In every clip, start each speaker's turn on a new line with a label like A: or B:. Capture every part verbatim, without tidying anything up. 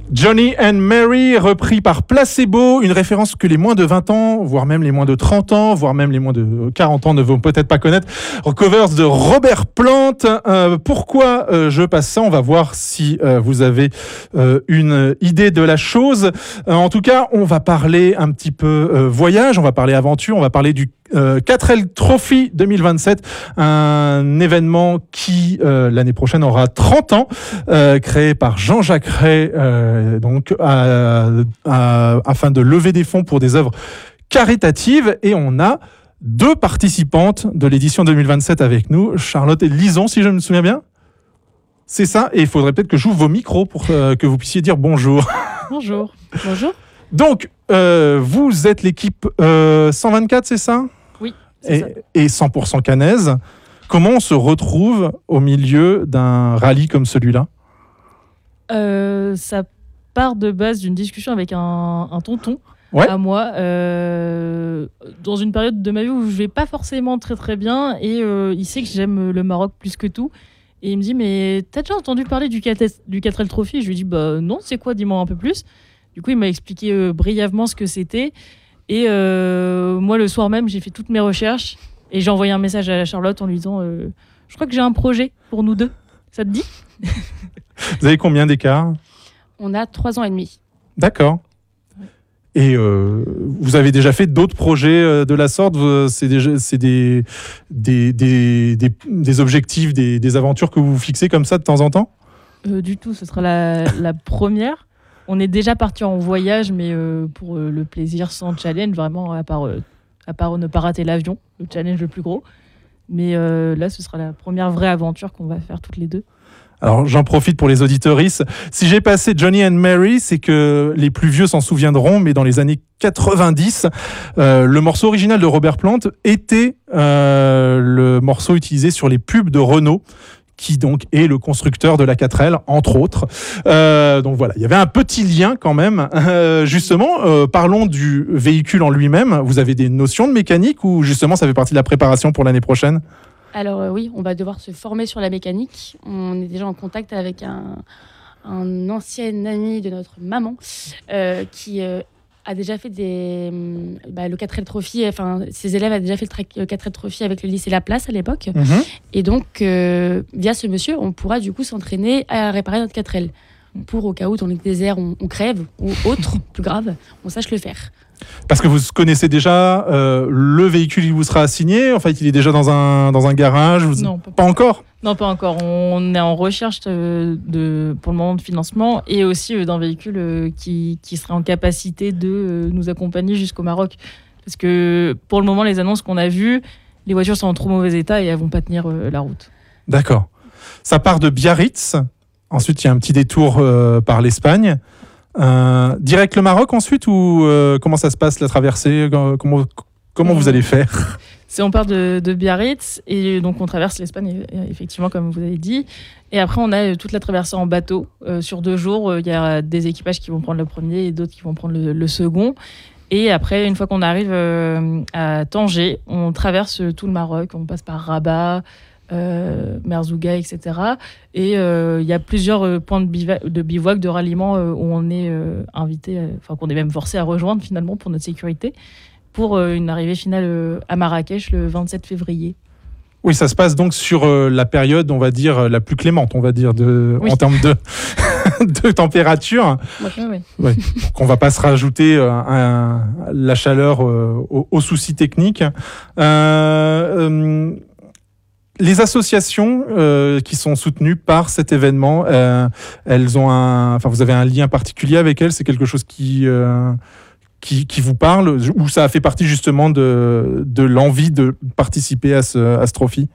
A: Johnny and Mary, repris par Placebo, une référence que les moins de vingt ans, voire même les moins de trente ans, voire même les moins de quarante ans ne vont peut-être pas connaître. Covers de Robert Plant. Euh, pourquoi euh, je passe ça? On va voir si euh, vous avez euh, une idée de la chose. Euh, en tout cas, on va parler un petit peu euh, voyage, on va parler aventure, on va parler du Euh, quatre L Trophy deux mille vingt-sept, un événement qui euh, l'année prochaine aura trente ans, euh, créé par Jean-Jacques Ray, euh, donc à, à, afin de lever des fonds pour des œuvres caritatives. Et on a deux participantes de l'édition deux mille vingt-sept avec nous, Charlotte et Lison, si je me souviens bien. C'est ça, et il faudrait peut-être que j'ouvre vos micros pour euh, que vous puissiez dire bonjour.
B: Bonjour. Bonjour.
A: Donc, euh, vous êtes l'équipe euh, cent vingt-quatre, c'est ça?
B: Oui, c'est
A: et,
B: ça.
A: Et cent pour cent Cannaise. Comment on se retrouve au milieu d'un rallye comme celui-là?
B: euh, Ça part de base d'une discussion avec un, un tonton
A: ouais.
B: à moi, euh, dans une période de ma vie où je vais pas forcément très très bien, et euh, il sait que j'aime le Maroc plus que tout. Et il me dit, mais t'as déjà entendu parler du quatre L Trophy? Je lui dis, bah non, c'est quoi, dis-moi un peu plus. Du coup, il m'a expliqué euh, brièvement ce que c'était. Et euh, moi, le soir même, j'ai fait toutes mes recherches et j'ai envoyé un message à Charlotte en lui disant euh, je crois que j'ai un projet pour nous deux. Ça te dit?
A: Vous avez combien d'écart?
C: On a trois ans et demi.
A: D'accord. Et euh, vous avez déjà fait d'autres projets euh, de la sorte? C'est, déjà, c'est des, des, des, des, des objectifs, des, des aventures que vous vous fixez comme ça de temps en temps?
B: euh, Du tout, ce sera la, la première. On est déjà parti en voyage, mais euh, pour euh, le plaisir, sans challenge, vraiment, à part, euh, à part ne pas rater l'avion, le challenge le plus gros. Mais euh, là, ce sera la première vraie aventure qu'on va faire toutes les deux.
A: Alors, j'en profite pour les auditeuristes. Si j'ai passé Johnny and Mary, c'est que les plus vieux s'en souviendront, mais dans les années quatre-vingt-dix, euh, le morceau original de Robert Plant était euh, le morceau utilisé sur les pubs de Renault, qui donc est le constructeur de la quatre L, entre autres. Euh, donc voilà, il y avait un petit lien quand même. Euh, justement, euh, parlons du véhicule en lui-même. Vous avez des notions de mécanique ou justement ça fait partie de la préparation pour l'année prochaine?
C: Alors euh, oui, on va devoir se former sur la mécanique. On est déjà en contact avec un, un ancien ami de notre maman euh, qui... Euh, a déjà fait des, bah, le quatre L Trophy, enfin, ses élèves ont déjà fait le quatre L Trophy avec le lycée Laplace à l'époque. Mmh. Et donc, euh, via ce monsieur, on pourra du coup s'entraîner à réparer notre quatre L. Pour, au cas où, dans le désert, on, on crève, ou autre, plus grave, on sache le faire.
A: Parce que vous connaissez déjà euh, le véhicule qui vous sera assigné? En fait, il est déjà dans un, dans un garage? Vous...
B: Non, pas,
A: pas encore?
B: Non, pas encore. On est en recherche de, de, pour le moment de financement et aussi d'un véhicule qui, qui serait en capacité de nous accompagner jusqu'au Maroc. Parce que pour le moment, les annonces qu'on a vues, les voitures sont en trop mauvais état et elles ne vont pas tenir la route.
A: D'accord. Ça part de Biarritz. Ensuite, il y a un petit détour euh, par l'Espagne. Euh, direct le Maroc ensuite ou euh, comment ça se passe la traversée? Comment, comment vous allez faire?
B: C'est, on part de, de Biarritz et donc on traverse l'Espagne, effectivement, comme vous avez dit. Et après, on a toute la traversée en bateau. Euh, sur deux jours, il y a des équipages qui vont prendre le premier et d'autres qui vont prendre le, le second. Et après, une fois qu'on arrive euh, à Tanger, on traverse tout le Maroc. On passe par Rabat, euh, Merzouga, et cetera. Et il euh, y a plusieurs points de, biva- de bivouac, de ralliement euh, où on est euh, invité, enfin qu'on est même forcé à rejoindre finalement pour notre sécurité, pour euh, une arrivée finale euh, à Marrakech le vingt-sept février.
A: Oui, ça se passe donc sur euh, la période, on va dire, la plus clémente, on va dire, de, oui. en termes de, de température.
B: Oui, oui.
A: Ouais, qu'on ne va pas se rajouter euh, un, la chaleur euh, aux, aux soucis techniques. Euh, euh, les associations euh, qui sont soutenues par cet événement, euh, elles ont un, enfin, vous avez un lien particulier avec elles? C'est quelque chose qui... Euh, Qui, qui vous parle, ou ça a fait partie justement de, de l'envie de participer à ce, à ce trophy?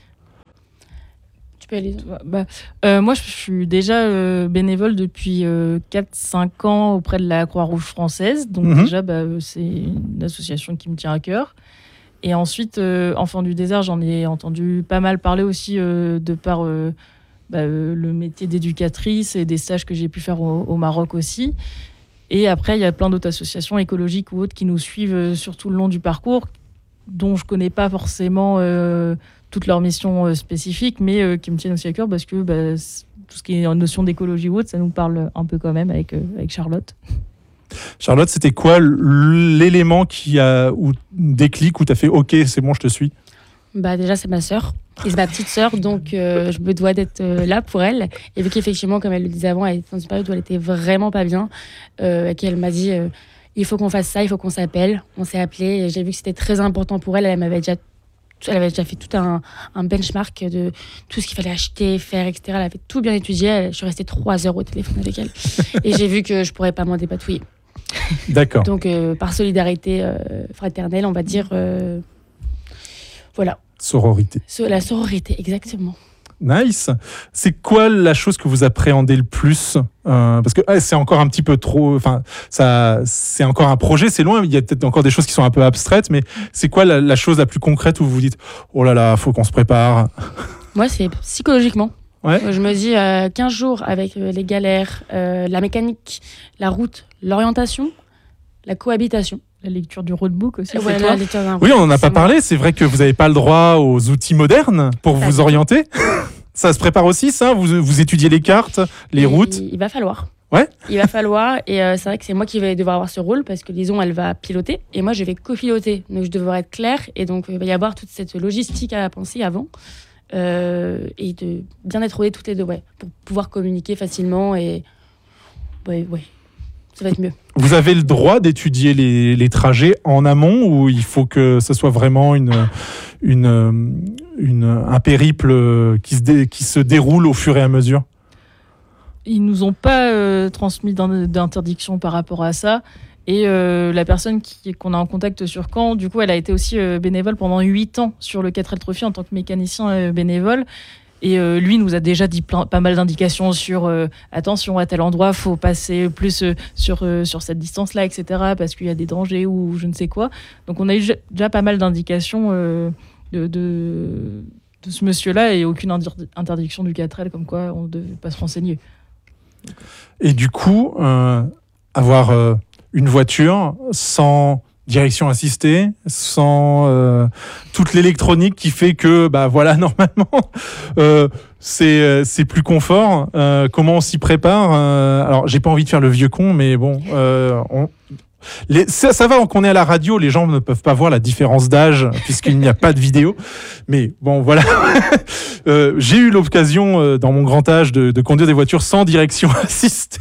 B: Tu peux aller. Bah, euh, moi, je suis déjà euh, bénévole depuis euh, quatre cinq ans auprès de la Croix-Rouge française. Donc mm-hmm. déjà, bah, c'est une association qui me tient à cœur. Et ensuite, euh, Enfants du désert, j'en ai entendu pas mal parler aussi euh, de par euh, bah, euh, le métier d'éducatrice et des stages que j'ai pu faire au, au Maroc aussi. Et après, il y a plein d'autres associations écologiques ou autres qui nous suivent sur tout le long du parcours, dont je ne connais pas forcément euh, toutes leurs missions euh, spécifiques, mais euh, qui me tiennent aussi à cœur parce que bah, tout ce qui est en notion d'écologie ou autre, ça nous parle un peu quand même avec, euh, avec Charlotte.
A: Charlotte, c'était quoi l'élément qui a ou déclic où tu as fait OK, c'est bon, je te suis?
C: Bah déjà, c'est ma sœur. Et c'est ma petite sœur, donc euh, je me dois d'être euh, là pour elle. Et vu qu'effectivement, comme elle le disait avant, elle était dans une période où elle était vraiment pas bien, euh, et qu'elle m'a dit euh, il faut qu'on fasse ça, il faut qu'on s'appelle. On s'est appelé et j'ai vu que c'était très important pour elle. Elle m'avait déjà, elle avait déjà fait tout un, un benchmark de tout ce qu'il fallait acheter, faire, et cetera. Elle avait tout bien étudié. Elle, je suis restée trois heures au téléphone avec elle. Et j'ai vu que je pourrais pas m'en dépatouiller.
A: D'accord.
C: Donc, euh, par solidarité euh, fraternelle, on va dire, euh, voilà.
A: Sororité.
C: So, la sororité, exactement.
A: Nice. C'est quoi la chose que vous appréhendez le plus euh, Parce que ah, c'est encore un petit peu trop. Enfin, ça, c'est encore un projet, c'est loin. Il y a peut-être encore des choses qui sont un peu abstraites, mais c'est quoi la, la chose la plus concrète où vous vous dites oh là là, faut qu'on se prépare?
C: Moi, c'est psychologiquement.
A: Ouais.
C: Je me dis euh, quinze jours avec euh, les galères, euh, la mécanique, la route, l'orientation, la cohabitation.
B: La lecture du roadbook aussi.
C: Ouais,
B: c'est
C: la
B: toi
C: lecture d'un
A: Oui, on n'en a
C: c'est
A: pas
C: moi.
A: parlé. C'est vrai que vous n'avez pas le droit aux outils modernes pour
C: Pas
A: vous
C: du tout.
A: orienter. Ça se prépare aussi, ça vous, vous étudiez les cartes, les
C: Et
A: routes.
C: Il, il va falloir.
A: Ouais.
C: Il va falloir. Et euh, c'est vrai que c'est moi qui vais devoir avoir ce rôle parce que Lison, elle va piloter et moi, je vais copiloter. Donc, je devrais être claire. Et donc, il va y avoir toute cette logistique à penser avant. Euh, et de bien être rodé toutes les deux, ouais, pour pouvoir communiquer facilement. Et ouais, ouais, ça va être mieux.
A: Vous avez le droit d'étudier les, les trajets en amont ou il faut que ce soit vraiment une, une, une, un périple qui se, dé, qui se déroule au fur et à mesure?
B: Ils nous ont pas euh, transmis d'in- d'interdiction par rapport à ça. Et euh, la personne qui, qu'on a en contact sur Caen, du coup, elle a été aussi euh, bénévole pendant huit ans sur le quatre L Trophy en tant que mécanicien euh, bénévole. Et euh, lui nous a déjà dit plein, pas mal d'indications sur euh, attention à tel endroit, faut passer plus euh, sur, euh, sur cette distance-là, et cetera. Parce qu'il y a des dangers ou je ne sais quoi. Donc on a eu déjà pas mal d'indications euh, de, de, de ce monsieur-là et aucune indir- interdiction du quatre L comme quoi on ne devait pas se renseigner.
A: Et du coup, euh, avoir euh, une voiture sans direction assistée, sans euh, toute l'électronique qui fait que, bah voilà, normalement, euh, c'est, euh, c'est plus confort. Euh, comment on s'y prépare euh, Alors, j'ai pas envie de faire le vieux con, mais bon, euh, on, les, ça, ça va qu'on est à la radio, les gens ne peuvent pas voir la différence d'âge puisqu'il n'y a pas de vidéo. Mais bon, voilà. euh, j'ai eu l'occasion, euh, dans mon grand âge, de, de conduire des voitures sans direction assistée.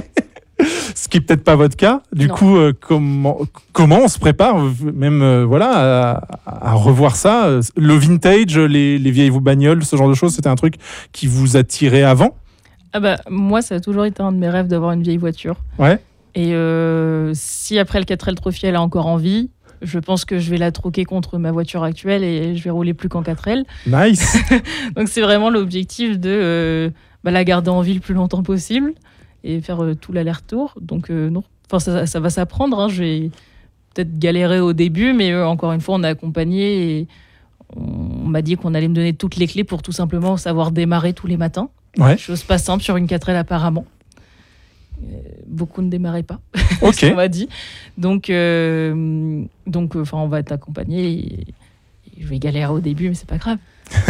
A: Ce qui est peut-être pas votre cas. Du
C: Non.
A: coup, euh, comment, comment on se prépare, même euh, voilà, à, à revoir ça? Le vintage, les, les vieilles bagnoles, ce genre de choses, c'était un truc qui vous attirait avant?
B: Ah bah, moi, ça a toujours été un de mes rêves d'avoir une vieille voiture.
A: Ouais.
B: Et euh, si après le quatre L Trophy, elle a encore envie, je pense que je vais la troquer contre ma voiture actuelle et je vais rouler plus qu'en quatre L.
A: Nice.
B: Donc c'est vraiment l'objectif de euh, bah, la garder en vie le plus longtemps possible et faire euh, tout l'aller-retour. Donc euh, non, enfin, ça, ça va s'apprendre. Hein. Je vais peut-être galérer au début, mais euh, encore une fois, on a accompagné et on, on m'a dit qu'on allait me donner toutes les clés pour tout simplement savoir démarrer tous les matins.
A: Ouais.
B: Chose pas simple sur une quatre L apparemment. Euh, beaucoup ne démarraient pas,
A: Ok.
B: on m'a dit. Donc, euh, donc enfin, on va être accompagné. Et, et je vais galérer au début, mais c'est pas grave.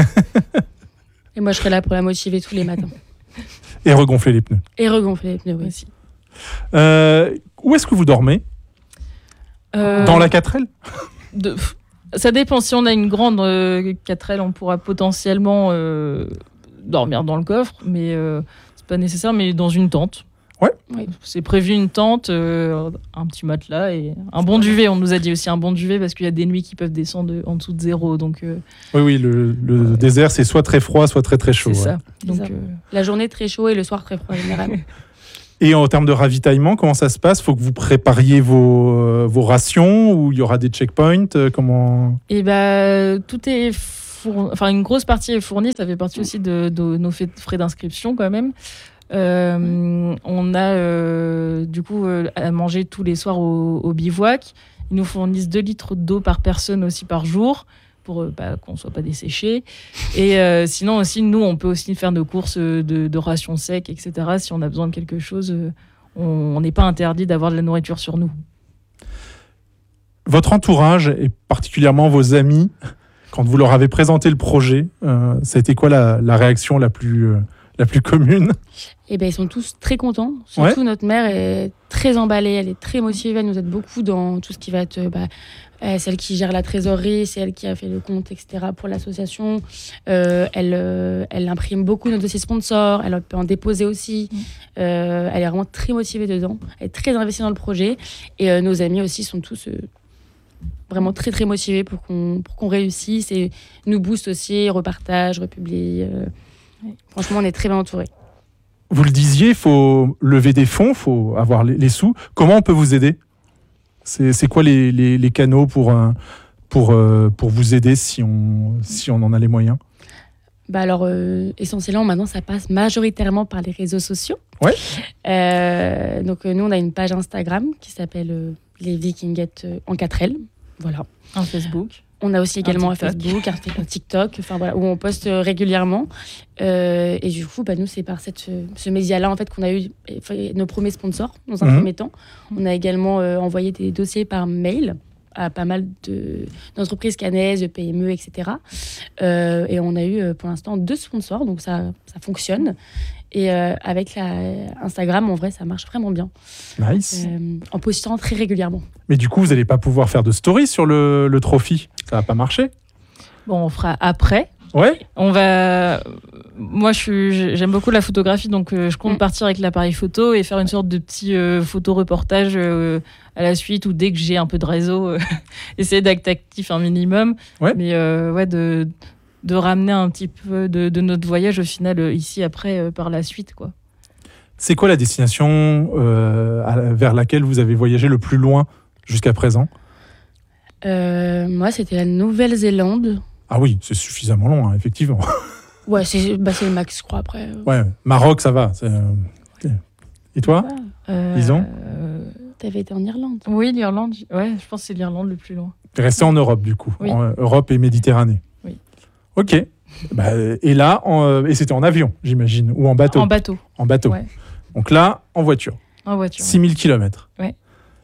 C: Et moi, je serai là pour la motiver tous les matins.
A: Et regonfler les pneus.
C: Et regonfler les pneus, oui.
B: Aussi.
A: Euh, où est-ce que vous dormez?
B: Euh,
A: Dans la quatre L?
B: de- pff, ça dépend. Si on a une grande euh, quatre L, on pourra potentiellement euh, dormir dans le coffre, mais euh, c'est pas nécessaire. Mais dans une tente.
A: Ouais.
C: Oui.
B: C'est prévu une tente, euh, un petit matelas et un bon duvet. On nous a dit aussi un bon duvet parce qu'il y a des nuits qui peuvent descendre en dessous de zéro. Donc euh,
A: Oui, oui, le, le désert, c'est soit très froid, soit très très chaud.
B: c'est
A: ouais.
B: ça. Donc,
C: ça.
B: euh,
C: La journée très chaud et le soir très froid, généralement.
A: Et en termes de ravitaillement, comment ça se passe? Faut que vous prépariez vos, euh, vos rations ou il y aura des checkpoints? euh, Comment...
B: Et bah, tout est fourni, enfin une grosse partie est fournie, ça fait partie aussi de, de nos frais frais d'inscription quand même. Euh, on a euh, du coup euh, à manger tous les soirs au, au bivouac. Ils nous fournissent deux litres d'eau par personne aussi par jour pour euh, bah, qu'on ne soit pas desséché. Et euh, sinon aussi, nous, on peut aussi faire nos courses de, de rations secs, et cetera. Si on a besoin de quelque chose, euh, on n'est pas interdit d'avoir de la nourriture sur nous.
A: Votre entourage, et particulièrement vos amis, quand vous leur avez présenté le projet, euh, ça a été quoi la, la réaction la plus, euh, la plus commune?
C: Et ben ils sont tous très contents. Surtout
A: Ouais.
C: notre mère est très emballée, elle est très motivée, elle nous aide beaucoup dans tout ce qui va être bah, euh, celle qui gère la trésorerie, c'est elle qui a fait le compte, et cetera pour l'association. Euh, elle, euh, elle imprime beaucoup nos dossiers sponsors, elle peut en déposer aussi. Mmh. Euh, elle est vraiment très motivée dedans, elle est très investie dans le projet. Et euh, nos amis aussi sont tous euh, vraiment très très motivés pour qu'on, pour qu'on réussisse et nous boostent aussi, repartagent, republient. Euh, ouais. Franchement, on est très bien entourés.
A: Vous le disiez, il faut lever des fonds, il faut avoir les, les sous. Comment on peut vous aider? C'est, c'est quoi les, les, les canaux pour, euh, pour, euh, pour vous aider si on, si on en a les moyens?
C: Bah alors, euh, essentiellement, maintenant, ça passe majoritairement par les réseaux sociaux.
A: Ouais.
C: Euh, donc, euh, nous, on a une page Instagram qui s'appelle euh, Les Vikingettes euh, en quatre L. Voilà.
B: Un Facebook.
C: On a aussi également un,
B: un
C: Facebook, un, un TikTok, enfin voilà, où on poste régulièrement. Euh, et du coup, bah, nous, c'est par cette, ce média-là en fait qu'on a eu nos premiers sponsors dans un mmh. premier temps. On a également euh, envoyé des dossiers par mail à pas mal de, d'entreprises cannaises, de P M E, et cetera. Euh, et on a eu pour l'instant deux sponsors, donc ça, ça fonctionne. Et euh, avec la Instagram, en vrai, ça marche vraiment bien.
A: Nice.
C: Euh, en postant très régulièrement.
A: Mais du coup, vous n'allez pas pouvoir faire de story sur le, le trophy. Ça va pas marcher.
B: Bon, on fera après.
A: Ouais.
B: On va. Moi, je suis... j'aime beaucoup la photographie, donc euh, je compte mmh. partir avec l'appareil photo et faire une sorte de petit euh, photo-reportage euh, à la suite, ou dès que j'ai un peu de réseau, euh, essayer d'être actif un minimum.
A: Ouais.
B: Mais euh, ouais, de. de ramener un petit peu de, de notre voyage au final euh, ici après euh, par la suite, quoi.
A: C'est quoi la destination euh, à, vers laquelle vous avez voyagé le plus loin jusqu'à présent?
C: euh, Moi, c'était la Nouvelle-Zélande.
A: Ah oui, c'est suffisamment long, hein, effectivement.
C: Ouais, c'est, bah, c'est le max, je crois, après.
A: Ouais, Maroc, ça va. C'est... Et toi,
B: euh,
A: Lison
C: euh, T'avais été en Irlande?
B: Oui, l'Irlande. Ouais, je pense que c'est l'Irlande le plus loin.
A: T'es resté en Europe, du coup.
B: Oui.
A: En Europe et Méditerranée.
B: Oui.
A: Ok. Bah, et là, en, et c'était en avion, j'imagine, ou en bateau?
B: En bateau.
A: En bateau.
B: Ouais.
A: Donc là, en voiture.
B: En voiture.
A: six mille kilomètres.
B: Ouais.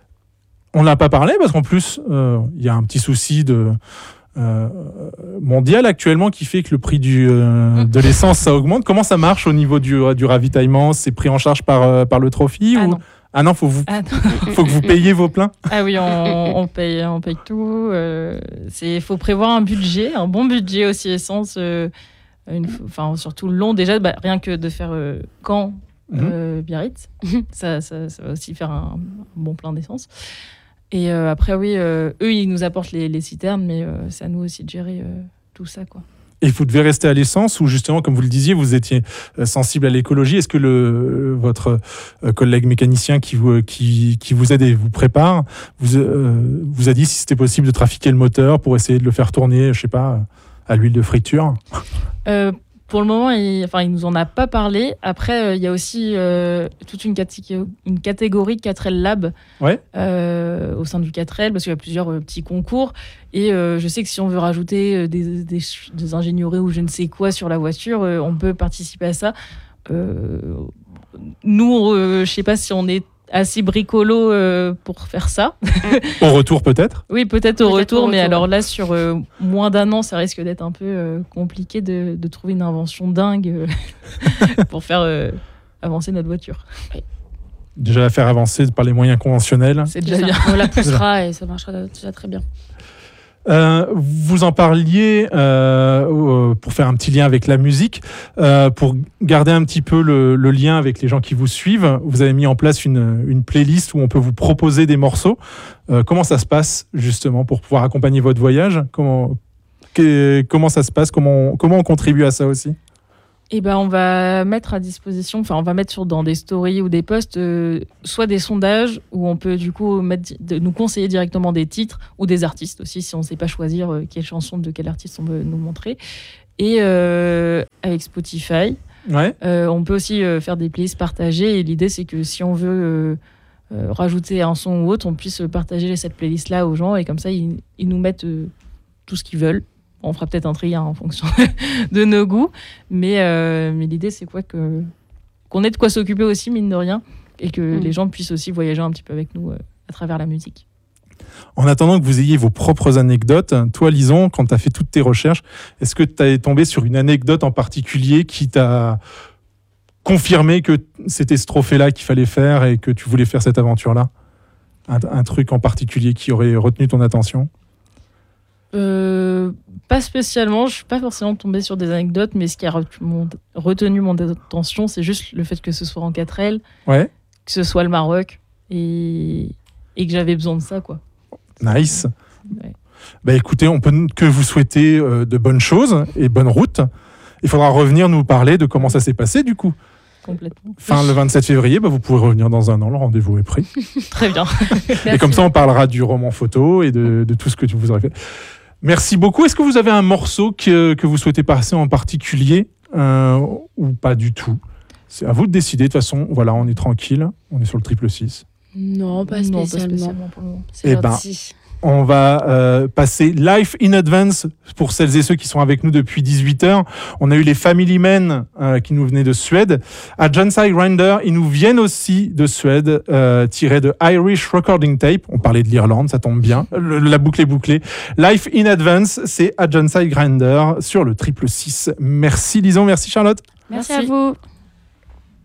A: On n'a pas parlé parce qu'en plus, il euh, y a un petit souci de, euh, mondial actuellement qui fait que le prix du, euh, de l'essence, ça augmente. Comment ça marche au niveau du, du ravitaillement? C'est pris en charge par, euh, par le trophy?
B: Ah
A: ou...
B: non.
A: Ah non, faut vous, ah non. faut que vous payiez vos pleins.
B: Ah oui, on, on paye, on paye tout. Euh, c'est, faut prévoir un budget, un bon budget aussi essence. Euh, une, enfin, surtout long déjà, bah, rien que de faire euh, Caen, euh, Biarritz, ça, ça, ça va aussi faire un, un bon plein d'essence. Et euh, après, oui, euh, eux, ils nous apportent les, les citernes, mais euh, c'est à nous aussi de gérer euh, tout ça, quoi.
A: Et vous devez rester à l'essence, ou justement, comme vous le disiez, vous étiez sensible à l'écologie. Est-ce que le, votre collègue mécanicien qui vous, qui, qui vous aide et vous prépare vous, euh, vous a dit si c'était possible de trafiquer le moteur pour essayer de le faire tourner, je sais pas, à l'huile de friture?
B: euh, Pour le moment, il, enfin, il nous en a pas parlé. Après, euh, il y a aussi euh, toute une, catég- une catégorie quatre L Lab
A: ouais.
B: euh, au sein du quatre L, parce qu'il y a plusieurs euh, petits concours. Et euh, je sais que si on veut rajouter euh, des, des, des ingénieries ou je ne sais quoi sur la voiture, euh, on peut participer à ça. Euh, nous, euh, je sais pas si on est assez bricolo euh, pour faire ça.
A: Au retour peut-être?
B: Oui, peut-être au
C: peut-être
B: retour,
C: au
B: mais
C: retour.
B: alors là, sur euh, moins d'un an, ça risque d'être un peu euh, compliqué de, de trouver une invention dingue euh, pour faire euh, avancer notre voiture.
C: Oui.
A: Déjà la faire avancer par les moyens conventionnels.
B: C'est déjà bien.
C: On la poussera et ça marchera déjà très bien.
A: Euh, vous en parliez euh, pour faire un petit lien avec la musique, euh, pour garder un petit peu le, le lien avec les gens qui vous suivent. Vous avez mis en place une, une playlist où on peut vous proposer des morceaux. Euh, comment ça se passe justement pour pouvoir accompagner votre voyage? Comment, que, comment ça se passe? Comment, comment on contribue à ça aussi?
B: Eh ben, on va mettre à disposition, enfin, on va mettre sur, dans des stories ou des posts, euh, soit des sondages où on peut du coup mettre, de, nous conseiller directement des titres ou des artistes aussi, si on ne sait pas choisir euh, quelle chanson de quel artiste on veut nous montrer. Et euh, avec Spotify,
A: ouais.
B: euh, on peut aussi euh, faire des playlists partagées. Et l'idée, c'est que si on veut euh, euh, rajouter un son ou autre, on puisse partager cette playlist-là aux gens et comme ça, ils, ils nous mettent euh, tout ce qu'ils veulent. On fera peut-être un tri hein, en fonction de nos goûts, mais, euh, mais l'idée c'est quoi que, qu'on ait de quoi s'occuper aussi, mine de rien, et que mmh. les gens puissent aussi voyager un petit peu avec nous euh, à travers la musique.
A: En attendant que vous ayez vos propres anecdotes, toi Lison, quand tu as fait toutes tes recherches, est-ce que tu es tombé sur une anecdote en particulier qui t'a confirmé que c'était ce trophée-là qu'il fallait faire et que tu voulais faire cette aventure-là ? un, un truc en particulier qui aurait retenu ton attention ?
B: Euh, pas spécialement, je suis pas forcément tombée sur des anecdotes, mais ce qui a retenu mon, retenu mon attention, c'est juste le fait que ce soit en quatre L,
A: ouais.
B: que ce soit le Maroc, et, et que j'avais besoin de ça, quoi.
A: Nice.
B: Ouais.
A: Bah écoutez, on peut que vous souhaiter euh, de bonnes choses et bonne route. Il faudra revenir nous parler de comment ça s'est passé du coup.
B: Complètement.
A: Fin le vingt-sept février, bah, vous pouvez revenir dans un an, le rendez-vous est pris.
B: Très bien.
A: Et comme ça, on parlera du roman photo et de, de tout ce que tu vous aurez fait. Merci beaucoup. Est-ce que vous avez un morceau que, que vous souhaitez passer en particulier euh, ou pas du tout ? C'est à vous de décider. De toute façon, voilà, on est tranquille. On est sur le triple six.
C: Non, pas
B: Non,
C: spécialement.
B: pas spécialement pour le moment.
C: C'est
A: Eh ben,
C: gentil.
A: On va euh, passer Life in Advance pour celles et ceux qui sont avec nous depuis dix-huit heures. On a eu les Family Men euh, qui nous venaient de Suède. À Johnside Grinder, ils nous viennent aussi de Suède, euh, tirés de Irish Recording Tape. On parlait de l'Irlande, ça tombe bien. Le, la boucle est bouclée. Life in Advance, c'est à Johnside Grinder sur le triple six. Merci Lison, merci Charlotte.
C: Merci,
B: Merci.
C: à vous.